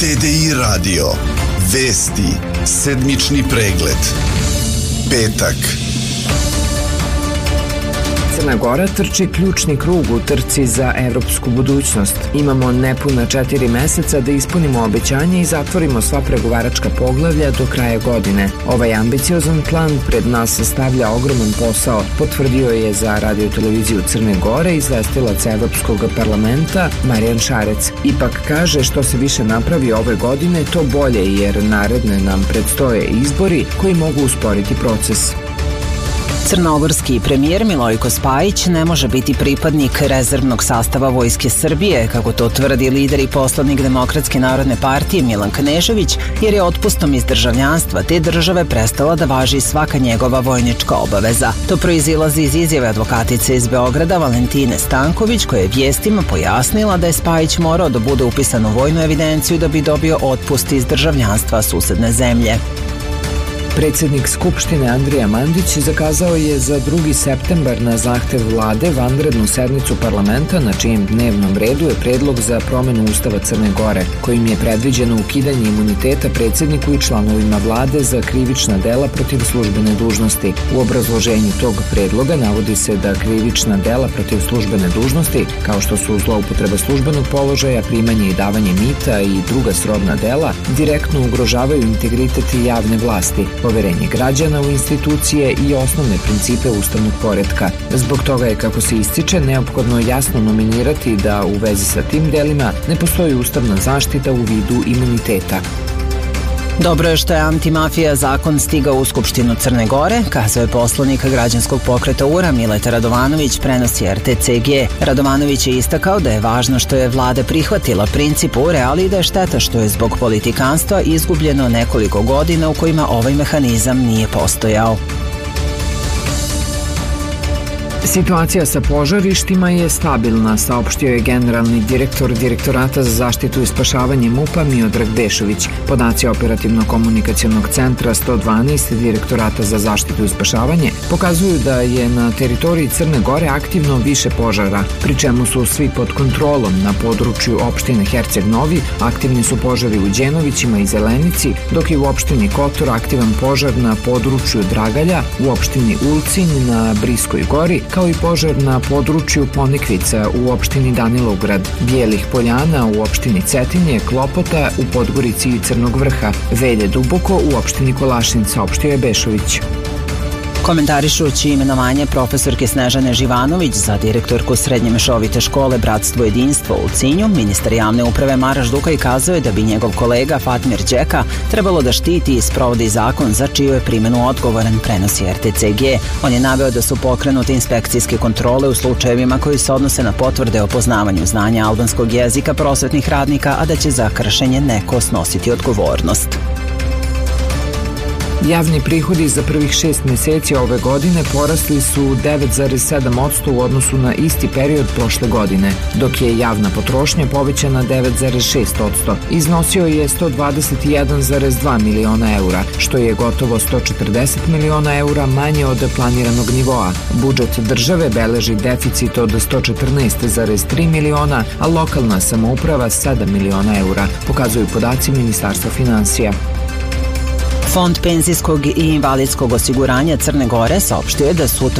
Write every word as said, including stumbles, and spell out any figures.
T D I radio. Vesti. Sedmični pregled. Petak. Crna Gora trči ključni krug u trci za evropsku budućnost. Imamo nepuna četiri meseca da ispunimo obećanje i zatvorimo sva pregovaračka poglavlja do kraja godine. Ovaj ambiciozan plan pred nas stavlja ogroman posao, potvrdio je za radio-televiziju Crne Gore izvestilac Evropskog parlamenta Marijan Šarec. Ipak kaže, što se više napravi ove godine, to bolje, jer naredne nam predstoje izbori koji mogu usporiti proces. Crnogorski premijer Milojko Spajić ne može biti pripadnik rezervnog sastava Vojske Srbije, kako to tvrdi lider i poslanik Demokratske narodne partije Milan Knežević, jer je otpustom iz državljanstva te države prestala da važi svaka njegova vojnička obaveza. To proizilazi iz izjave advokatice iz Beograda Valentine Stanković, koja je vijestima pojasnila da je Spajić morao da bude upisan u vojnu evidenciju da bi dobio otpust iz državljanstva susedne zemlje. Predsjednik Skupštine Andrija Mandić zakazao je za drugi septembar na zahtev vlade vanrednu sednicu parlamenta na čijem dnevnom redu je predlog za promenu Ustava Crne Gore, kojim je predviđeno ukidanje imuniteta predsjedniku i članovima vlade za krivična dela protiv službene dužnosti. U obrazloženju tog predloga navodi se da krivična dela protiv službene dužnosti, kao što su zloupotreba službenog položaja, primanje i davanje mita i druga srodna dela, direktno ugrožavaju integritet i javne vlasti, poverenje građana u institucije i osnovne principe ustavnog poretka. Zbog toga je, kako se ističe, neophodno jasno nominirati da u vezi sa tim delima ne postoji ustavna zaštita u vidu imuniteta. Dobro je što je antimafija zakon stigao u Skupštinu Crne Gore, kazao je poslanik građanskog pokreta U R A Mileta Radovanović, prenosi R T C G. Radovanović je istakao da je važno što je vlada prihvatila princip U R E, ali i da je šteta što je zbog politikanstva izgubljeno nekoliko godina u kojima ovaj mehanizam nije postojao. Situacija sa požarištima je stabilna, saopštio je generalni direktor Direktorata za zaštitu i spašavanje MUP-a Miodrag Bešović. Podaci operativno-komunikacionog centra sto dvanaest Direktorata za zaštitu i spašavanje pokazuju da je na teritoriji Crne Gore aktivno više požara, pri čemu su svi pod kontrolom. Na području opštine Herceg Novi aktivni su požari u Đenovićima i Zelenici, dok je u opštini Kotor aktivan požar na području Dragalja, u opštini Ulcinj na Briskoj gori, kao i požar na području Ponikvica u opštini Danilovgrad, Bijelih Poljana u opštini Cetinje, Klopota u Podgorici i Crnog Vrha, Velje Duboko u opštini Kolašin, saopštio je Bešović. Komentarišući imenovanje profesorke Snežane Živanović za direktorku Srednje mešovite škole Bratstvo jedinstvo u Cinju, ministar javne uprave Maraš Dukaj kazao je da bi njegov kolega Fatmir Đeka trebalo da štiti i sprovodi zakon za čiju je primjenu odgovoran, prenosi R T C G. On je naveo da su pokrenute inspekcijske kontrole u slučajevima koji se odnose na potvrde o poznavanju znanja albanskog jezika prosvetnih radnika, a da će za kršenje neko snositi odgovornost. Javni prihodi za prvih šest mjeseci ove godine porasli su devet zarez sedam posto u odnosu na isti period prošle godine, dok je javna potrošnja povećana devet zarez šest posto. Iznosio je sto dvadeset jedan zarez dva miliona eura, što je gotovo sto četrdeset miliona eura manje od planiranog nivoa. Budžet države beleži deficit od sto četrnaest zarez tri miliona, a lokalna samouprava sedam miliona eura, pokazuju podaci Ministarstva finansija. Fond penzijskog i invalidskog osiguranja Crne Gore saopštio je da su